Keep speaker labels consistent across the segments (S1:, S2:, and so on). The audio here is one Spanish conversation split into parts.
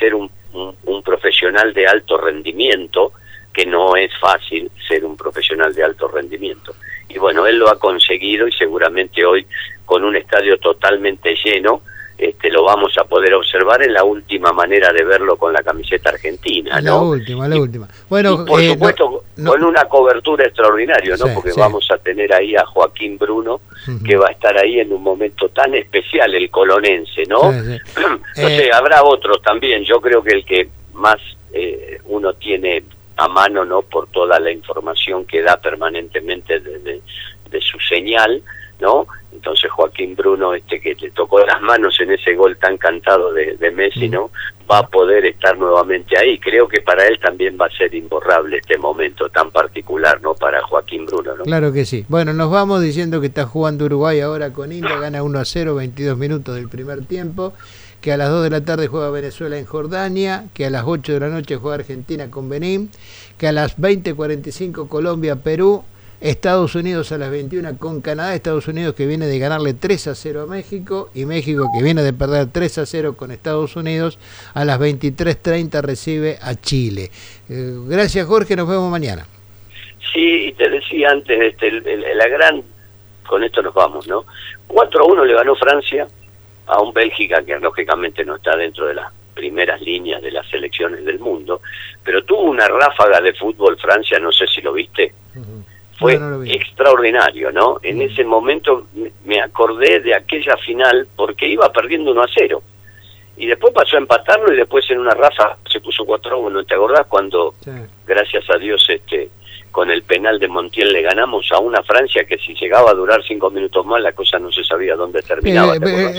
S1: ser un profesional de alto rendimiento, que no es fácil ser un profesional de alto rendimiento. Y bueno, él lo ha conseguido, y seguramente hoy, con un estadio totalmente lleno, lo vamos a poder observar en la última manera de verlo con la camiseta argentina, ¿no?
S2: La última. Bueno,
S1: y por supuesto, con una cobertura extraordinaria, ¿no?
S2: Sí,
S1: porque
S2: sí.
S1: vamos a tener ahí a Joaquín Bruno, que va a estar ahí en un momento tan especial, el colonense, ¿no?
S2: Sí, sí.
S1: No sé, habrá otros también. Yo creo que el que más uno tiene a mano, ¿no? Por toda la información que da permanentemente de su señal, ¿no? Entonces Joaquín Bruno, que le tocó las manos en ese gol tan cantado de Messi, ¿no? Va a poder estar nuevamente ahí. Creo que para él también va a ser imborrable este momento tan particular, ¿no? Para Joaquín Bruno, ¿no?
S2: Claro que sí. Bueno, nos vamos diciendo que está jugando Uruguay ahora con India, gana 1-0, 22 minutos del primer tiempo, que a las 2 de la tarde juega Venezuela en Jordania, que a las 8 de la noche juega Argentina con Benín, que a las 20:45 Colombia, Perú, Estados Unidos a las 21 con Canadá, Estados Unidos que viene de ganarle 3-0 a México, y México que viene de perder 3-0 con Estados Unidos, a las 23:30 recibe a Chile. Gracias, Jorge, nos vemos mañana.
S1: Sí, y te decía antes, la gran, con esto nos vamos, ¿no? 4-1 le ganó Francia a un Bélgica que lógicamente no está dentro de las primeras líneas de las selecciones del mundo, pero tuvo una ráfaga de fútbol Francia, no sé si lo viste. Fue extraordinario, ¿no? En ese momento me acordé de aquella final porque iba perdiendo 1-0 y después pasó a empatarlo y después en una ráfaga se puso 4-1. ¿Te acordás cuando, gracias a Dios, con el penal de Montiel le ganamos a una Francia que si llegaba a durar 5 minutos más la cosa no se sabía dónde terminaba?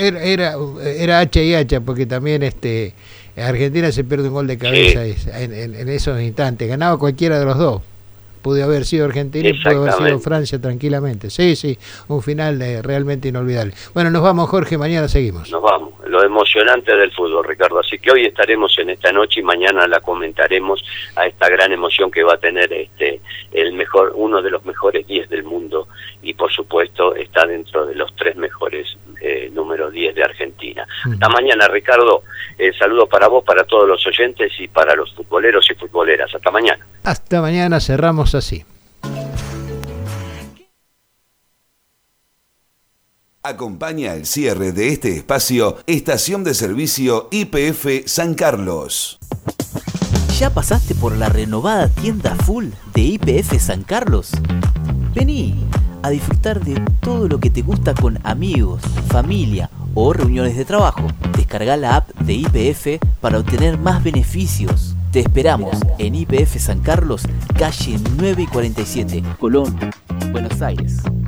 S2: Era H y H, porque también Argentina se pierde un gol de cabeza en esos instantes. Ganaba cualquiera de los dos. Pudo haber sido Argentina y pudo haber sido Francia tranquilamente. Sí, un final realmente inolvidable. Bueno, nos vamos, Jorge, mañana seguimos. Nos vamos, lo emocionante del fútbol, Ricardo. Así que hoy estaremos en esta noche y mañana la comentaremos a esta gran emoción que va a tener uno de los mejores 10 del mundo, y por supuesto está dentro de los 3 mejores número 10 de Argentina. Hasta mañana, Ricardo. Saludos para vos, para todos los oyentes y para los futboleros y futboleras. Hasta mañana. Hasta mañana, cerramos así.
S3: Acompaña el cierre de este espacio Estación de Servicio YPF San Carlos.
S4: ¿Ya pasaste por la renovada tienda full de YPF San Carlos? Vení a disfrutar de todo lo que te gusta con amigos, familia o reuniones de trabajo. Descarga la app de YPF para obtener más beneficios. Te esperamos en YPF San Carlos, calle 9 y 47, Colón, Buenos Aires.